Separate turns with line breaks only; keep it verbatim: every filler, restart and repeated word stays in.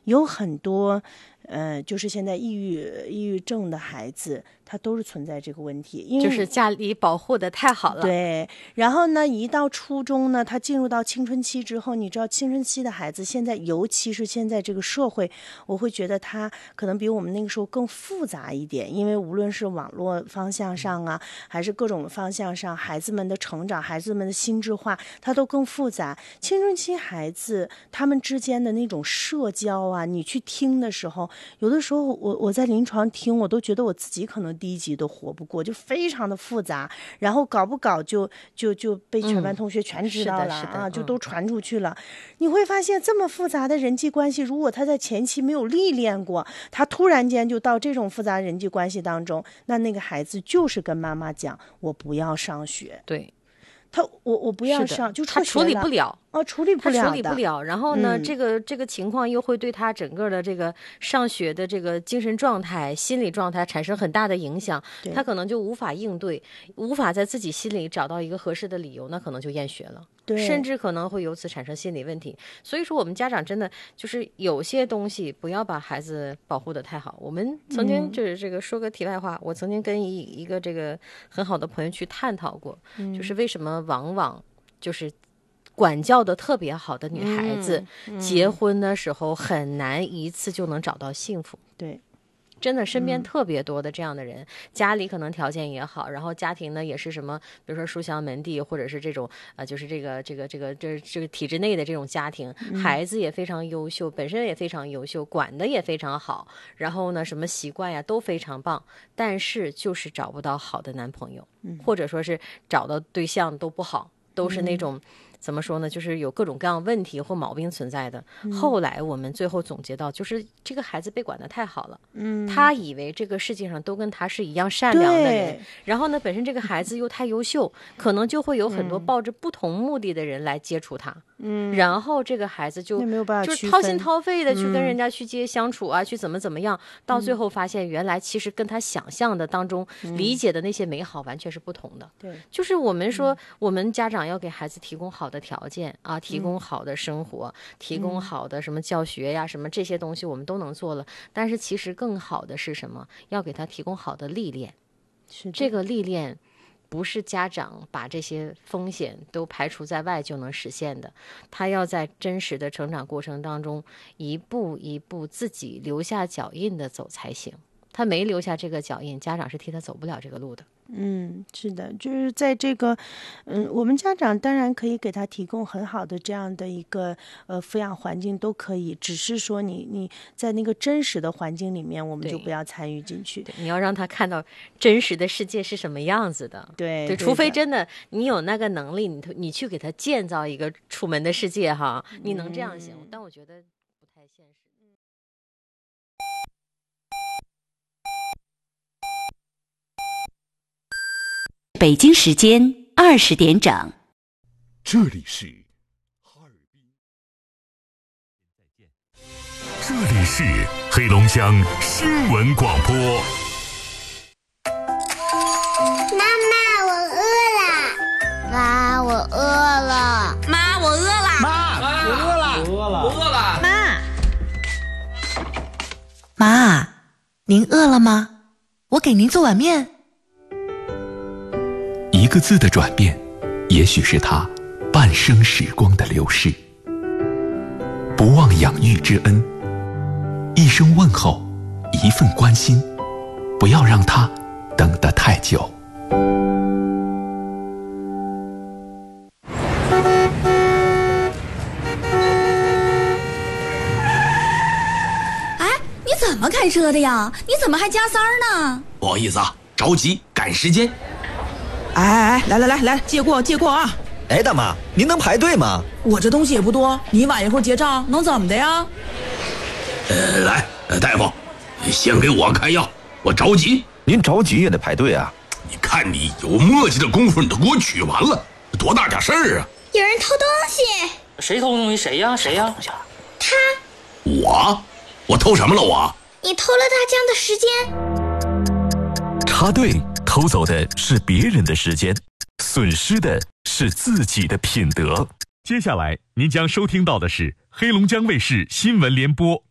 有很多呃，就是现在抑郁抑郁症的孩子，他都是存在这个问题，因为
就是家里保护的太好了。
对，然后呢，一到初中呢，他进入到青春期之后，你知道青春期的孩子现在，尤其是现在这个社会，我会觉得他可能比我们那个时候更复杂一点，因为无论是网络方向上啊，还是各种方向上，孩子们的成长，孩子们的心智化，它都更复杂。青春期孩子他们之间的那种社交啊，你去听的时候，有的时候我我在临床听，我都觉得我自己可能第一集都活不过，就非常的复杂，然后搞不搞就就就被全班同学全知道了、嗯、啊，就都传出去了、嗯。你会发现这么复杂的人际关系，如果他在前期没有历练过，他突然间就到这种复杂人际关系当中，那那个孩子就是跟妈妈讲，我不要上学。
对。
他我我不要上，就
他处理不了
哦，处理不了的，
他处理不了。然后呢，
嗯、
这个这个情况又会对他整个的这个上学的这个精神状态、心理状态产生很大的影响。他可能就无法应对，无法在自己心里找到一个合适的理由，那可能就厌学了，
对，
甚至可能会由此产生心理问题。所以说，我们家长真的就是有些东西不要把孩子保护得太好。我们曾经就是这个说个题外话，嗯、我曾经跟一一个这个很好的朋友去探讨过，嗯、就是为什么往往就是管教的特别好的女孩子、嗯嗯、结婚的时候很难一次就能找到幸福。
对，
真的身边特别多的这样的人、嗯、家里可能条件也好，然后家庭呢也是什么比如说书香门第，或者是这种呃就是这个这个这个这这个体制内的这种家庭、嗯、孩子也非常优秀，本身也非常优秀，管的也非常好，然后呢什么习惯呀都非常棒，但是就是找不到好的男朋友、嗯、或者说是找到对象都不好，都是那种、嗯、怎么说呢，就是有各种各样问题或毛病存在的、嗯、后来我们最后总结到，就是这个孩子被管得太好了，嗯，他以为这个世界上都跟他是一样善良的人，然后呢本身这个孩子又太优秀，可能就会有很多抱着不同目的的人来接触他，嗯，然后这个孩子就
没有办法
就是掏心掏肺的去跟人家去接相处啊、嗯、去怎么怎么样，到最后发现原来其实跟他想象的当中、嗯、理解的那些美好完全是不同的。
对，
就是我们说、嗯、我们家长要给孩子提供好的条件啊，提供好的生活、嗯、提供好的什么教学呀、嗯、什么这些东西我们都能做了，但是其实更好的是什么？要给他提供好的历练。
是
这个历练不是家长把这些风险都排除在外就能实现的，他要在真实的成长过程当中一步一步自己留下脚印的走才行，他没留下这个脚印，家长是替他走不了这个路的。
嗯，是的，就是在这个，嗯，我们家长当然可以给他提供很好的这样的一个呃抚养环境都可以，只是说你你在那个真实的环境里面，我们就不要参与进去。
你要让他看到真实的世界是什么样子的。
对，
对，除非真的你有那个能力，你你去给他建造一个楚门的世界哈，你能这样行，嗯、但我觉得不太现实。
北京时间二十点整，
这里是哈尔滨，这里是黑龙江新闻广播。
妈妈，我饿了。妈，我饿了。
妈，我饿了。
妈，我饿了。
我饿了。
我饿了。
妈，
妈，您饿了吗？我给您做碗面。
一个字的转变，也许是他半生时光的流逝。不忘养育之恩，一声问候，一份关心，不要让他等得太久。
哎，你怎么开车的呀？你怎么还加塞儿呢？
不好意思啊，着急赶时间。
哎哎哎，来来来来，借过借过啊！
哎，大妈，您能排队吗？
我这东西也不多，你晚一会儿结账能怎么的呀？
呃，来，大夫，先给我开药，我着急。
您着急也得排队啊！
你看你有墨迹的功夫，你都给我取完了，多大点事儿啊！
有人偷东西。
谁偷东西？谁呀？谁呀？
他。
我？我偷什么了？我？
你偷了大江的时间。
插队。偷走的是别人的时间，损失的是自己的品德。接下来您将收听到的是黑龙江卫视新闻联播。